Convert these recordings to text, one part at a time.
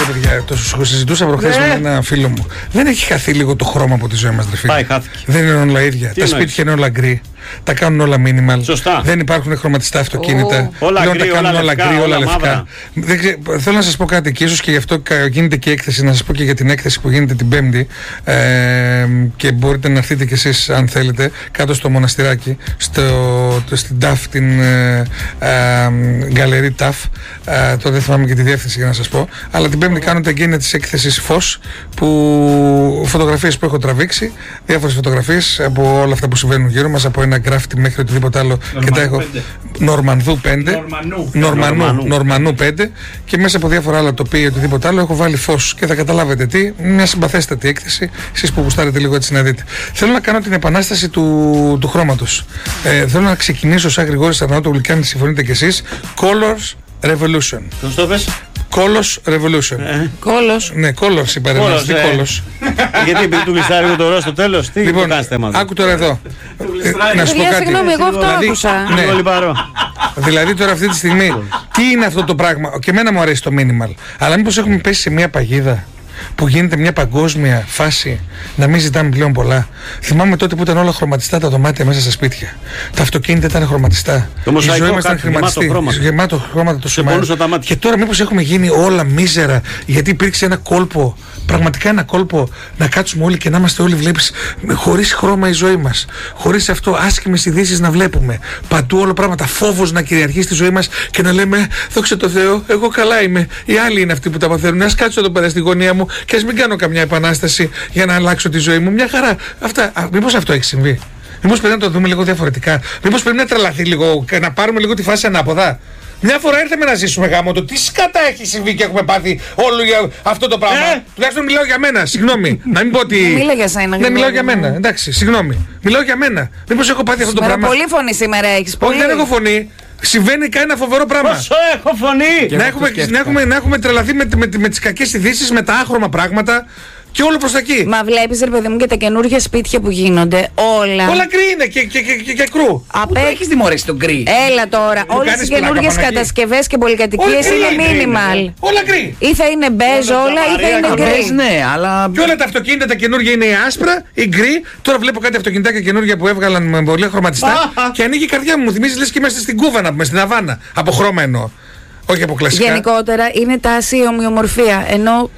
παιδιά, το συζητούσα προχθές με έναν φίλο μου. Δεν έχει χαθεί λίγο το χρώμα από τη ζωή μας, ρε φίλε? Πάει, χάθηκε. Δεν είναι όλα ίδια. Τα σπίτια είναι όλα γκρι. Τα κάνουν όλα minimal. Σωστά. Δεν υπάρχουν χρωματιστά αυτοκίνητα. Όλα Πλέον γκρι, τα κάνουν όλα γκρι, όλα λευκά. Θέλω να σας πω κάτι και ίσως και γι' αυτό γίνεται και η έκθεση. Να σας πω και για την έκθεση που γίνεται την Πέμπτη. Και μπορείτε να έρθετε κι εσείς αν θέλετε κάτω στο μοναστηράκι, στην ΤΑΦ, την γκαλερί ΤΑΦ. Το δεν θυμάμαι και τη διεύθυνση για να σας πω. Αλλά την Πέμπτη κάνονται εκείνη της έκθεσης Φως, που φωτογραφίες που έχω τραβήξει, διάφορες φωτογραφίες από όλα αυτά που συμβαίνουν γύρω μας, από ένα γκράφτη μέχρι οτιδήποτε άλλο. Και τα έχω. Νορμανδού 5. Νορμανού 5. Και μέσα από διάφορα άλλα τοπία ή οτιδήποτε άλλο έχω βάλει φως. Και θα καταλάβετε τι. Μια συμπαθέστατη έκθεση. Εσείς που γουστάρετε λίγο έτσι να δείτε. Θέλω να κάνω την επανάσταση του χρώματος. Θέλω να ξεκινήσω σαν Γρηγόρης Αρναούτογλου, αν συμφωνείτε κι εσείς. Colors Revolution. Πώς το πες? Colors Revolution. Colors. Ναι, Colors είπα, ρε, τι Colors. Γιατί επειδή του γλιστάρει το ροζ στο τέλος, τι λοιπόν, κάνεις θέμα? άκου τώρα εδώ. Να σου πω κάτι. Συγγνώμη, εγώ αυτό άκουσα. Δηλαδή τώρα αυτή τη στιγμή, τι είναι αυτό το πράγμα? Και εμένα μου αρέσει το minimal. Αλλά μήπως έχουμε πέσει σε μια παγίδα που γίνεται μια παγκόσμια φάση να μην ζητάμε πλέον πολλά? Θυμάμαι τότε που ήταν όλα χρωματιστά τα δωμάτια μέσα στα σπίτια. Τα αυτοκίνητα ήταν χρωματιστά. Η ζωή μας ήταν χρηματιστή. Γεμάτο χρώματα το σωμάτι. Και τώρα μήπως έχουμε γίνει όλα μίζερα, γιατί υπήρξε ένα κόλπο, πραγματικά ένα κόλπο, να κάτσουμε όλοι και να είμαστε όλοι, βλέπεις, χωρίς χρώμα η ζωή μας. Χωρίς αυτό, άσχημες ειδήσεις να βλέπουμε. Παντού όλα πράγματα. Φόβος να κυριαρχεί στη ζωή μας και να λέμε, δόξα τω Θεώ, εγώ καλά είμαι. Οι άλλοι είναι αυτοί που τα παθαίνουν. Ας κάτσω εδώ πέρα στη γωνία μου και ας μην κάνω καμιά επανάσταση για να αλλάξω τη ζωή μου. Μια χαρά. Μήπως αυτό έχει συμβεί? Μήπως πρέπει να το δούμε λίγο διαφορετικά? Μήπως πρέπει να τρελαθεί λίγο και να πάρουμε λίγο τη φάση ανάποδα? Μια φορά ήρθαμε να ζήσουμε γάμο το τι σκατά έχει συμβεί και έχουμε πάθει όλο για αυτό το πράγμα. Τουλάχιστον μιλάω για μένα, συγγνώμη. Να μην πω ότι. Μιλάω για σένα. Ναι, μιλάω για μένα. Εντάξει, συγγνώμη. Μιλάω για μένα. Μήπως έχω πάθει αυτό το πράγμα? Πολύ φωνή σήμερα έχεις. Όχι, δεν έχω φωνή. Συμβαίνει κανένα φοβερό πράγμα. Πόσο έχω φωνή! Να έχουμε τρελαθεί με τις κακές ειδήσεις, με τα άχρωμα πράγματα. Και όλο προς τα εκεί. Μα βλέπεις, ρε παιδί μου, και τα καινούργια σπίτια που γίνονται. Όλα γκρι είναι και κρού. Πού το έχεις δημορέσει το γκρι? Έλα τώρα. Όλες οι καινούργιες κατασκευές και πολυκατοικίες είναι minimal. Όλα γκρι. Ή θα είναι μπέζ όλα ή θα είναι γκρι. Ναι, αλλά. Και όλα τα αυτοκίνητα τα καινούργια είναι άσπρα ή γκρι. Τώρα βλέπω κάτι αυτοκινητάκια καινούργια που έβγαλαν με πολύ χρωματιστά. Και ανοίγει η καρδιά μου. Μου θυμίζει λες και είμαστε στην Κούβα, να πούμε, στην Αβάνα. Από χρώμα εννοώ. Όχι από κλασικά. Γενικότερα είναι τάση η ομοιομορφία. Ενώ.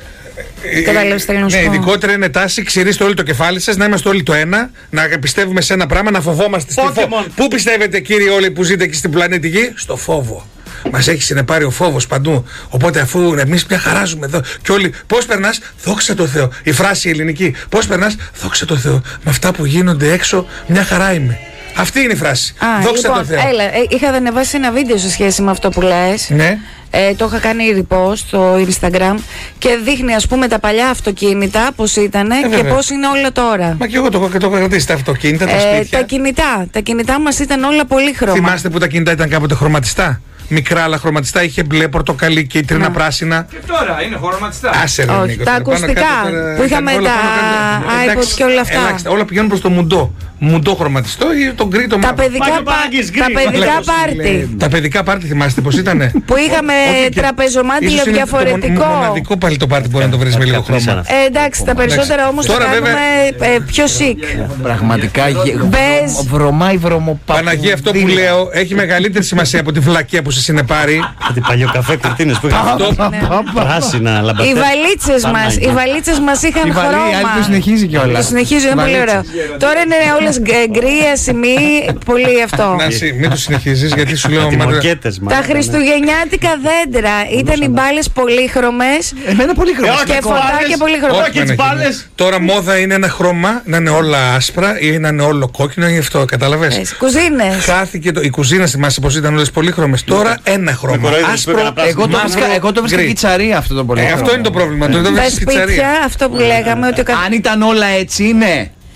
Ναι, ειδικότερα είναι τάση, ξυρίστε όλοι το κεφάλι σας, να είμαστε όλοι το ένα, να πιστεύουμε σε ένα πράγμα, να φοβόμαστε στη φόβο. Πού πιστεύετε, κύριοι όλοι που ζείτε εκεί στην πλανήτη Γη? Στο φόβο. Μας έχει συνεπάρει ο φόβος παντού. Οπότε αφού εμείς πια χαράζουμε εδώ και όλοι, πώς περνάς? Δόξα τω Θεώ. Η φράση ελληνική, πώς περνάς? Δόξα τω Θεώ. Με αυτά που γίνονται έξω, μια χαρά είμαι. Αυτή είναι η φράση. Δόξα τω Θεώ. Έλα, είχα ανεβάσει ένα βίντεο σε σχέση με αυτό που λες. Ναι. Το είχα κάνει repost στο Instagram και δείχνει, ας πούμε, τα παλιά αυτοκίνητα πώς ήτανε και πώς είναι όλα τώρα. Μα και εγώ το έχω κρατήσει τα αυτοκίνητα, τα σπίτια. Τα κινητά μας ήταν όλα πολύχρωμα. Θυμάστε που τα κινητά ήταν κάποτε χρωματιστά? Μικρά αλλά χρωματιστά, είχε μπλε, πορτοκαλί, κίτρινα, πράσινα. Και τώρα είναι χρωματιστά. Άσε ρε Νίκο. Τα ακουστικά που είχαμε τα iPod και όλα αυτά. Ελάχιστα, όλα πηγαίνουν προς το μουντό. Μουντό χρωματιστό ή τον γκρι, το μαύρο. Τα παιδικά πάρτι. Τα παιδικά πάρτι θυμάστε πως ήτανε? Που είχαμε τραπεζομάντιλο διαφορετικό. Το μοναδικό πάλι το πάρτι μπορεί να το βρεις με λίγο χρώμα. Εντάξει, τα περισσότερα όμως τα κάνουμε πιο chic. Πραγματικά βρωμάει βρωμοπάπου. Παναγία, αυτό που λέω έχει μεγαλύτερη σημασία από τη βλακεία που σε συνεπάρει. Κάτι παλιοκαφέ κουρτίνες που είχαν πράσινα, λαμπατές. Οι βαλίτσες μας είχαν χρώμα. Το συνεχίζει κιόλας. Το συνεχίζει, είναι πολύ ωραίο. Τώρα είναι όλες γκρία, σημεί, πολύ αυτό. Νάση, μην το συνεχίζεις γιατί σου λέω. Τα χριστουγεννιάτικα δέντρα ήταν οι μπάλες πολύχρωμες. Εμένα πολύχρωμες. Και φωτάκια πολύχρωμες. Όχι τις μπάλες. Τώρα μόδα είναι ένα χρώμα να είναι όλα άσπρα ή να είναι όλο κόκκινο ή αυτό, κατάλαβες? Κουζίνες. Χάθηκε η κουζίνα, θυμάσαι πως ήταν όλες πολύχρωμες. Τώρα ένα χρώμα. Άσπρο. Εγώ το βρίσκα κιτσαρία αυτό το πολύχρωμο. Αυτό είναι το πρόβλημα. Τα σπίτια, αυτό που λέγαμε ότι. Αν ήταν όλα έτσι, ναι.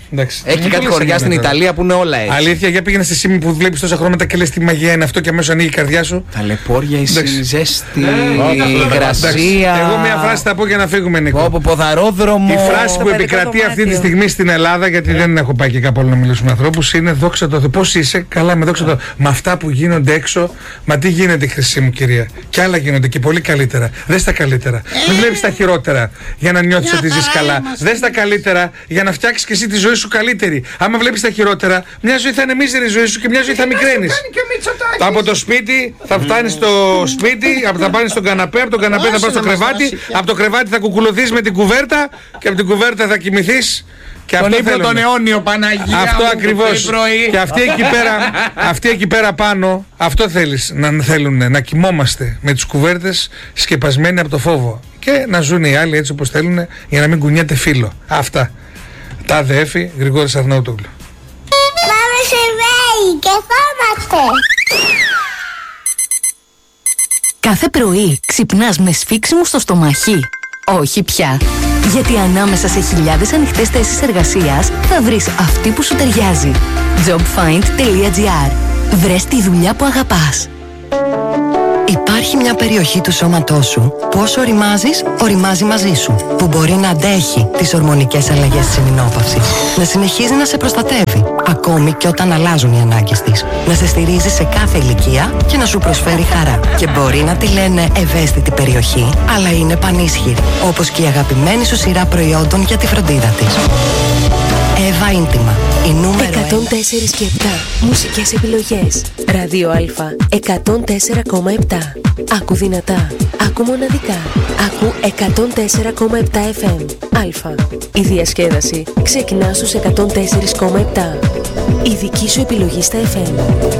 Έχει κάτι χωριά στην Ιταλία που είναι όλα έτσι. Αλήθεια, για πήγαινε στη Σίμη που βλέπεις τόσα χρώματα και λες τι μαγεία είναι αυτό και αμέσως ανοίγει η καρδιά σου. Ταλαιπώρια, η ζέστη, η υγρασία. Εγώ μια φράση θα πω για να φύγουμε, Νίκο. Από ποδαρόδρομο. Η φράση που επικρατεί αυτή τη στιγμή στην Ελλάδα, γιατί δεν έχω πάει και κάπου άλλο να μιλήσω με ανθρώπους, είναι δόξα τω Θεώ. Πώς είσαι, καλά με δόξα τω Θεώ. Με αυτά που γίνονται έξω, μα τι γίνεται, χρυσή μου κυρία. Κι άλλα γίνονται και πολύ καλύτερα. Δες τα καλύτερα. Μην βλέπεις τα χειρότερα για να νιώθεις ότι ζεις καλά. Δες τα καλύτερα για να φτιάξεις και εσύ τη ζωή σου καλύτερη. Άμα βλέπεις τα χειρότερα, μια ζωή θα είναι μίζερη η ζωή σου και μια ζωή θα μικραίνεις. Από το σπίτι θα φτάνεις στο σπίτι, θα πάνεις στον καναπέ, από τον καναπέ θα πας στο κρεβάτι, από το κρεβάτι θα κουκουλωθείς με την κουβέρτα και από την κουβέρτα θα κοιμηθείς. Και τον ύπνο τον αιώνιο, Παναγία. Αυτό ακριβώς. Και αυτοί εκεί πέρα πάνω, αυτό θέλουν, να κοιμόμαστε με τις κουβέρτες σκεπασμένοι από το φόβο. Και να ζουν οι άλλοι έτσι όπως θέλουν για να μην κουνιέται φύλλο. Αυτά. Τάδε Έφη, Γρηγόρης Αρναούτογλου. Πάμε σε βέη και φόμαστε. Κάθε πρωί ξυπνάς με σφίξιμο στο στομαχί. Όχι πια. Γιατί ανάμεσα σε χιλιάδες ανοιχτές θέσεις εργασίας θα βρεις αυτή που σου ταιριάζει. jobfind.gr. Βρες τη δουλειά που αγαπάς. Υπάρχει μια περιοχή του σώματός σου που όσο οριμάζεις, οριμάζει μαζί σου. Που μπορεί να αντέχει τις ορμονικές αλλαγές της εμεινόπαυσης. Να συνεχίζει να σε προστατεύει, ακόμη και όταν αλλάζουν οι ανάγκες της. Να σε στηρίζει σε κάθε ηλικία και να σου προσφέρει χαρά. Και μπορεί να τη λένε ευαίσθητη περιοχή, αλλά είναι πανίσχυρη. Όπως και η αγαπημένη σου σειρά προϊόντων για τη φροντίδα της. Εύα Ίντιμα. Η νούμερο 104 και 7. Μουσικές επιλογές. Ράδιο Α 104,7. Άκου δυνατά. Άκου μοναδικά. Άκου 104,7 FM. Α. Η διασκέδαση ξεκινά στους 104,7. Η δική σου επιλογή στα FM.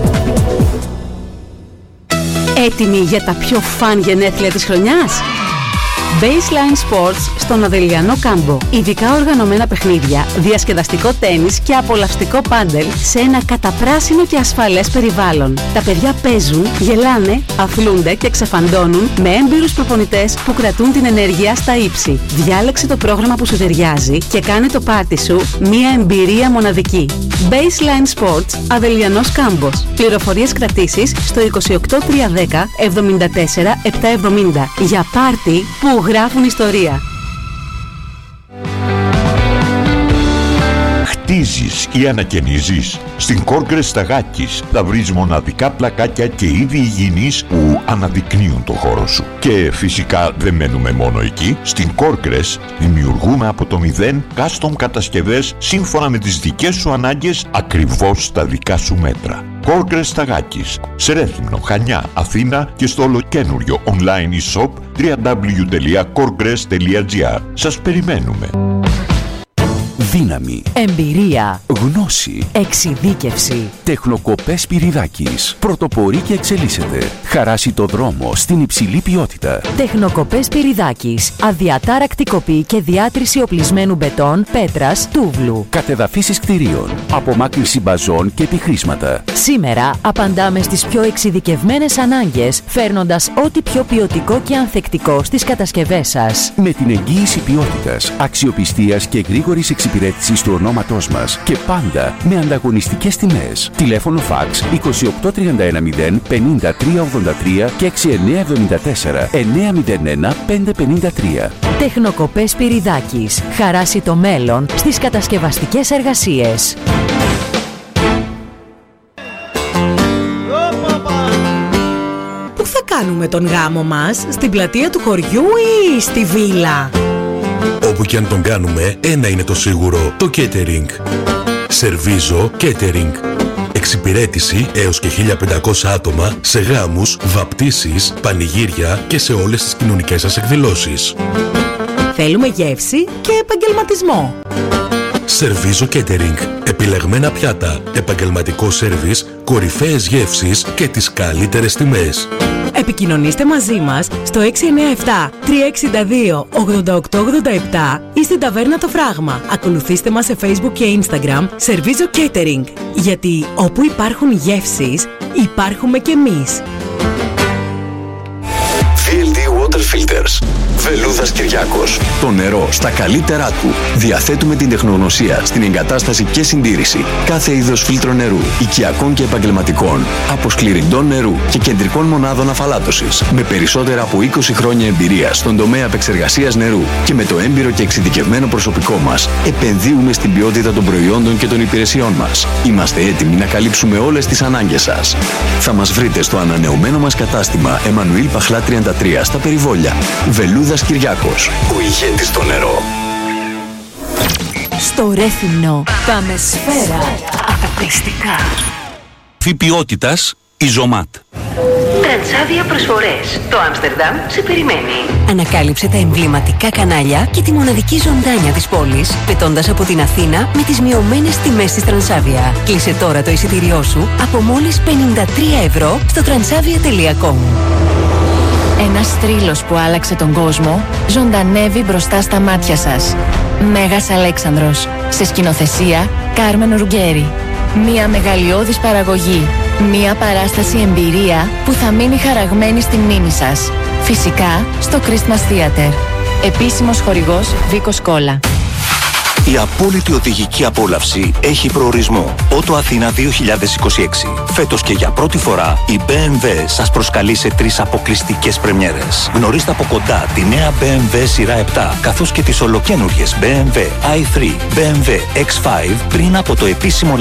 Έτοιμοι για τα πιο φαν γενέθλια της χρονιάς? Baseline Sports στον Αδελιανό Κάμπο. Ειδικά οργανωμένα παιχνίδια, διασκεδαστικό τένις και απολαυστικό πάντελ σε ένα καταπράσινο και ασφαλές περιβάλλον. Τα παιδιά παίζουν, γελάνε, αθλούνται και ξεφαντώνουν με έμπειρους προπονητές που κρατούν την ενέργεια στα ύψη. Διάλεξε το πρόγραμμα που σου ταιριάζει και κάνε το πάρτι σου μια εμπειρία μοναδική. Baseline Sports Αδελιανός Κάμπος. Πληροφορίες κρατήσεις στο 28310 74 770 για πάρτι που γράφουν ιστορία. Χτίζεις ή ανακαινίζεις? Στην Corgres Σταγάκης θα βρεις μοναδικά πλακάκια και είδη υγιεινής που αναδεικνύουν το χώρο σου. Και φυσικά δεν μένουμε μόνο εκεί. Στην Corgres δημιουργούμε από το μηδέν custom κατασκευές σύμφωνα με τις δικές σου ανάγκες, ακριβώς στα δικά σου μέτρα. Corgres Σταγάκης, σε Ρέθυμνο, Χανιά, Αθήνα και στο ολοκένουριο online e-shop www.corgres.gr. Σας περιμένουμε. Δύναμη, εμπειρία, γνώση, εξειδίκευση. Τεχνοκοπές Σπυριδάκης. Πρωτοπορεί και εξελίσσεται. Χαράσει το δρόμο στην υψηλή ποιότητα. Τεχνοκοπές Σπυριδάκης. Αδιατάρακτη κοπή και διάτρηση οπλισμένου μπετόν, πέτρας, τούβλου. Κατεδαφίσεις κτηρίων. Απομάκρυνση μπαζών και επιχρήσματα. Σήμερα απαντάμε στις πιο εξειδικευμένες ανάγκες, φέρνοντας ό,τι πιο ποιοτικό και ανθεκτικό στις κατασκευές σας. Με την εγγύηση ποιότητας, αξιοπιστίας και γρήγορης εξυπηρέτησης του ονόματός μας και πάντα με ανταγωνιστικές τιμές. Τηλέφωνο φαξ 28310 5383 και 6974 901 553. Τεχνοκοπές Σπυριδάκης. Χαράσει το μέλλον στις κατασκευαστικές εργασίες. Πού θα κάνουμε τον γάμο μας? Στην πλατεία του χωριού ή στη βίλα? Όπου και αν τον κάνουμε, ένα είναι το σίγουρο, το catering. Σερβίζο Catering. Εξυπηρέτηση έως και 1500 άτομα σε γάμους, βαπτίσεις, πανηγύρια και σε όλες τις κοινωνικές σας εκδηλώσεις. Θέλουμε γεύση και επαγγελματισμό. Σερβίζο Catering. Επιλεγμένα πιάτα, επαγγελματικό σέρβις, κορυφαίες γεύσεις και τις καλύτερες τιμές. Επικοινωνήστε μαζί μας στο 697 362 8887 ή στην ταβέρνα Το Φράγμα. Ακολουθήστε μας σε Facebook και Instagram Σερβίζο Catering. Γιατί όπου υπάρχουν γεύσεις, υπάρχουμε κι εμείς. VLD Water Water Filters. Βελούδας Κυριάκος. Το νερό στα καλύτερά του. Διαθέτουμε την τεχνογνωσία στην εγκατάσταση και συντήρηση κάθε είδος φίλτρο νερού, οικιακών και επαγγελματικών, αποσκληρυντών νερού και κεντρικών μονάδων αφαλάτωσης. Με περισσότερα από 20 χρόνια εμπειρία στον τομέα επεξεργασίας νερού και με το έμπειρο και εξειδικευμένο προσωπικό μας, επενδύουμε στην ποιότητα των προϊόντων και των υπηρεσιών μας. Είμαστε έτοιμοι να καλύψουμε όλες τις ανάγκες σας. Θα μας βρείτε στο ανανεωμένο μας κατάστημα Εμμανουήλ Παχλά 33 στα Περιβόλια. Βελούδας Κυριάκος, ο ηγέτης στο νερό. Στο Ρέθυμνο πάμε σφαίρα αποκλειστικά. Ποιότητας η Ζωμάτ. Τρανσάβια προσφορές. Το Άμστερνταμ σε περιμένει. Ανακάλυψε τα εμβληματικά κανάλια και τη μοναδική ζωντάνια της πόλης, πετώντας από την Αθήνα με τις μειωμένες τιμές της Τρανσάβια. Κλείσε τώρα το εισιτήριό σου από μόλις 53 ευρώ στο transavia.com. Ένας θρύλος που άλλαξε τον κόσμο ζωντανεύει μπροστά στα μάτια σας. Μέγας Αλέξανδρος, σε σκηνοθεσία Κάρμεν Ρουγκέρι. Μια μεγαλειώδης παραγωγή. Μια παράσταση εμπειρία που θα μείνει χαραγμένη στη μνήμη σας. Φυσικά στο Christmas Theater. Επίσημος χορηγός Βίκος Κόλλα. Η απόλυτη οδηγική απόλαυση έχει προορισμό. Ότο Αθήνα 2026. Φέτος και για πρώτη φορά η BMW σας προσκαλεί σε 3 αποκλειστικές πρεμιέρες. Γνωρίστε από κοντά τη νέα BMW σειρά 7, καθώς και τις ολοκαίνουργιες BMW i3, BMW X5 πριν από το επίσημο